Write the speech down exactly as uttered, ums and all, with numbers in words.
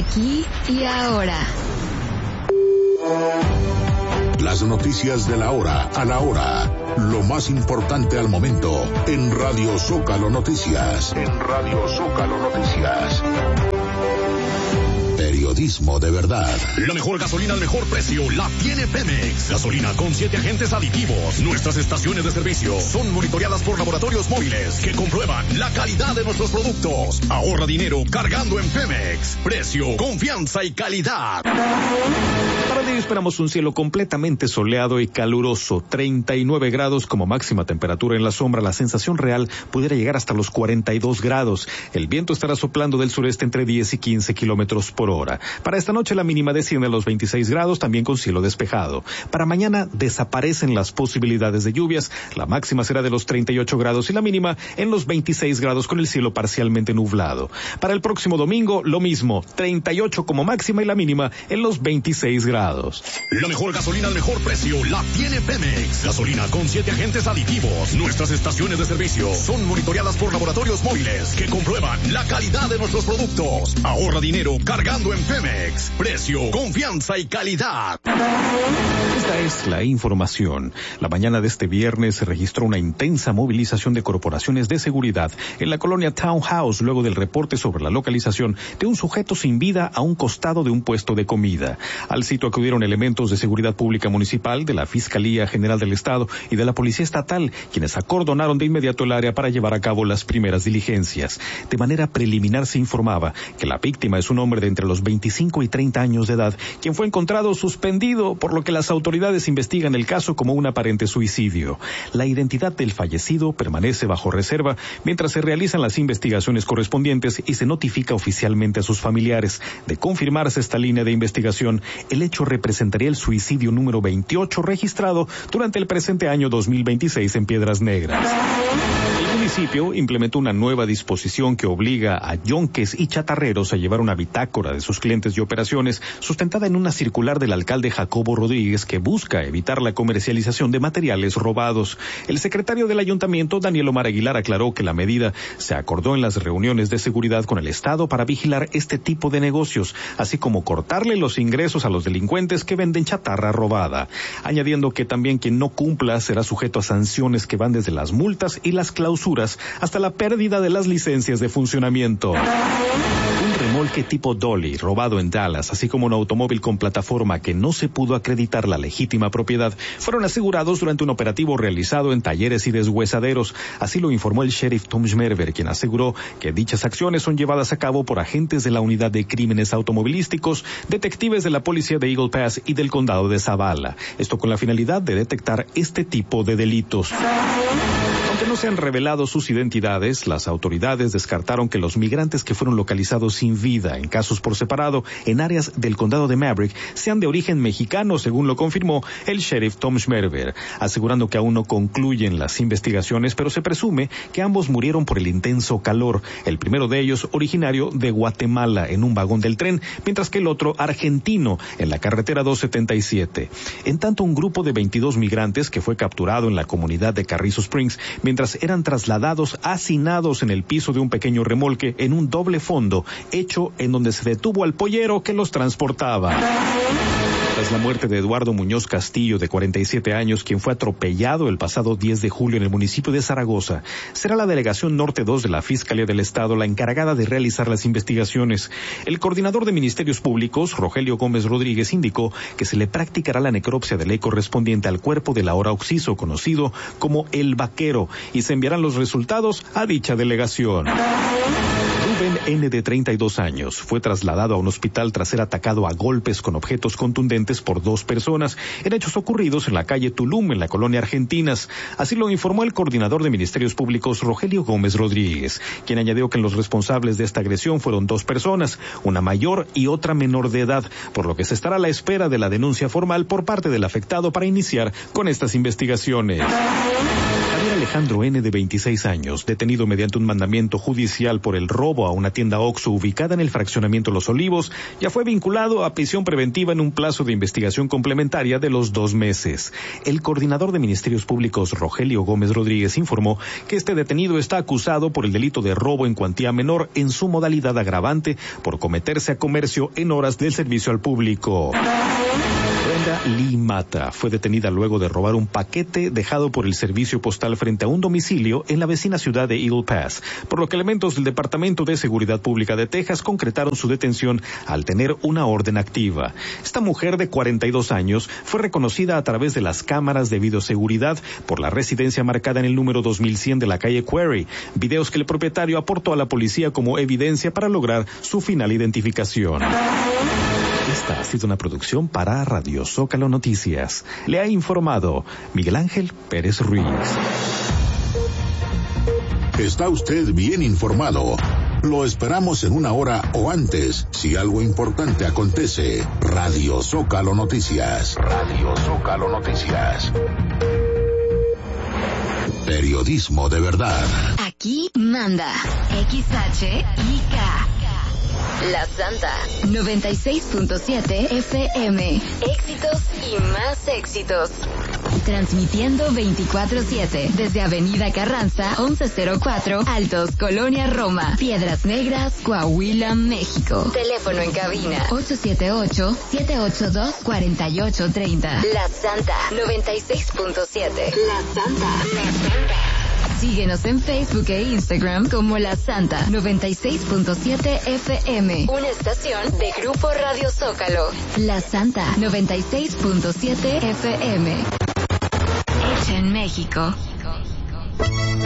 aquí y ahora. Las noticias de la hora a la hora. Lo más importante al momento en Radio Zócalo Noticias. En Radio Zócalo Noticias. Periodismo de verdad. La mejor gasolina al mejor precio la tiene Pemex. Gasolina con siete agentes aditivos. Nuestras estaciones de servicio son monitoreadas por laboratorios móviles que comprueban la calidad de nuestros productos. Ahorra dinero cargando en Pemex. Precio, confianza y calidad. Para hoy esperamos un cielo completamente soleado y caluroso. treinta y nueve grados como máxima temperatura en la sombra. La sensación real pudiera llegar hasta los cuarenta y dos grados. El viento estará soplando del sureste entre diez y quince kilómetros por hora. Para esta noche la mínima desciende a los veintiséis grados, también con cielo despejado. Para mañana desaparecen las posibilidades de lluvias. La máxima será de los treinta y ocho grados y la mínima en los veintiséis grados con el cielo parcialmente nublado. Para el próximo domingo lo mismo, treinta y ocho como máxima y la mínima en los veintiséis grados. La mejor gasolina al mejor precio la tiene Pemex. Gasolina con siete agentes aditivos. Nuestras estaciones de servicio son monitoreadas por laboratorios móviles que comprueban la calidad de nuestros productos. Ahorra dinero cargando en Pemex. Precio, confianza y calidad. Esta es la información. La mañana de este viernes se registró una intensa movilización de corporaciones de seguridad en la colonia Townhouse luego del reporte sobre la localización de un sujeto sin vida a un costado de un puesto de comida. Al sitio acudieron elementos de seguridad pública municipal, de la Fiscalía General del Estado y de la Policía Estatal, quienes acordonaron de inmediato el área para llevar a cabo las primeras diligencias. De manera preliminar se informaba que la víctima es un hombre de entre los veinticinco y treinta años de edad, quien fue encontrado suspendido, por lo que las autoridades investigan el caso como un aparente suicidio. La identidad del fallecido permanece bajo reserva mientras se realizan las investigaciones correspondientes y se notifica oficialmente a sus familiares. De confirmarse esta línea de investigación, el hecho representaría el suicidio número veintiocho registrado durante el presente año dos mil veintiséis en Piedras Negras. El municipio implementó una nueva disposición que obliga a yonques y chatarreros a llevar una bitácora de sus clientes y operaciones, sustentada en una circular del alcalde Jacobo Rodríguez que busca evitar la comercialización de materiales robados. El secretario del ayuntamiento, Daniel Omar Aguilar, aclaró que la medida se acordó en las reuniones de seguridad con el Estado para vigilar este tipo de negocios, así como cortarle los ingresos a los delincuentes que venden chatarra robada, añadiendo que también quien no cumpla será sujeto a sanciones que van desde las multas y las clausuras hasta la pérdida de las licencias de funcionamiento. Un remolque tipo dolly robado en Dallas, así como un automóvil con plataforma que no se pudo acreditar la legítima propiedad, fueron asegurados durante un operativo realizado en talleres y deshuesaderos. Así lo informó el sheriff Tom Schmerber, quien aseguró que dichas acciones son llevadas a cabo por agentes de la Unidad de Crímenes Automovilísticos, detectives de la policía de Eagle Pass y del condado de Zavala. Esto con la finalidad de detectar este tipo de delitos. Aunque no se han revelado sus identidades, las autoridades descartaron que los migrantes que fueron localizados sin vida en casos por separado en áreas del condado de Maverick sean de origen mexicano, según lo confirmó el sheriff Tom Schmerber, asegurando que aún no concluyen las investigaciones, pero se presume que ambos murieron por el intenso calor, el primero de ellos originario de Guatemala en un vagón del tren, mientras que el otro argentino en la carretera doscientos setenta y siete. En tanto, un grupo de veintidós migrantes que fue capturado en la comunidad de Carrizo Springs mientras eran trasladados hacinados en el piso de un pequeño remolque en un doble fondo, hecho en donde se detuvo al pollero que los transportaba. Tras la muerte de Eduardo Muñoz Castillo, de cuarenta y siete años, quien fue atropellado el pasado diez de julio en el municipio de Zaragoza, será la Delegación Norte dos de la Fiscalía del Estado la encargada de realizar las investigaciones. El coordinador de Ministerios Públicos, Rogelio Gómez Rodríguez, indicó que se le practicará la necropsia de ley correspondiente al cuerpo del ahora occiso, conocido como El Vaquero, y se enviarán los resultados a dicha delegación. Rubén N., de treinta y dos años, fue trasladado a un hospital tras ser atacado a golpes con objetos contundentes por dos personas en hechos ocurridos en la calle Tulum, en la colonia Argentinas. Así lo informó el coordinador de Ministerios Públicos, Rogelio Gómez Rodríguez, quien añadió que los responsables de esta agresión fueron dos personas, una mayor y otra menor de edad, por lo que se estará a la espera de la denuncia formal por parte del afectado para iniciar con estas investigaciones. Javier Alejandro N., de veintiséis años, detenido mediante un mandamiento judicial por el robo a una tienda Oxxo ubicada en el fraccionamiento Los Olivos, ya fue vinculado a prisión preventiva en un plazo de investigación complementaria de los dos meses. El coordinador de Ministerios Públicos, Rogelio Gómez Rodríguez, informó que este detenido está acusado por el delito de robo en cuantía menor en su modalidad agravante por cometerse a comercio en horas del servicio al público. Brenda Lee Mata fue detenida luego de robar un paquete dejado por el servicio postal frente a un domicilio en la vecina ciudad de Eagle Pass, por lo que elementos del Departamento de Seguridad Pública de Texas concretaron su detención al tener una orden activa. Esta mujer de cuarenta y dos años fue reconocida a través de las cámaras de videoseguridad por la residencia marcada en el número dos mil cien de la calle Quarry, videos que el propietario aportó a la policía como evidencia para lograr su final identificación. Esta ha sido una producción para Radio Zócalo Noticias. Le ha informado Miguel Ángel Pérez Ruiz. Está usted bien informado. Lo esperamos en una hora o antes, si algo importante acontece. Radio Zócalo Noticias. Radio Zócalo Noticias. Periodismo de verdad. Aquí manda X H I K. La Santa noventa y seis punto siete F M. Éxitos y más éxitos. Transmitiendo veinticuatro siete desde Avenida Carranza once cero cuatro, Altos, Colonia Roma, Piedras Negras, Coahuila, México. Teléfono en cabina ocho siete ocho, siete ocho dos, cuatro ocho tres cero. La Santa noventa y seis punto siete. La Santa. La Santa. Síguenos en Facebook e Instagram como La Santa noventa y seis punto siete F M. Una estación de Grupo Radio Zócalo. La Santa noventa y seis punto siete F M. Hecha en México.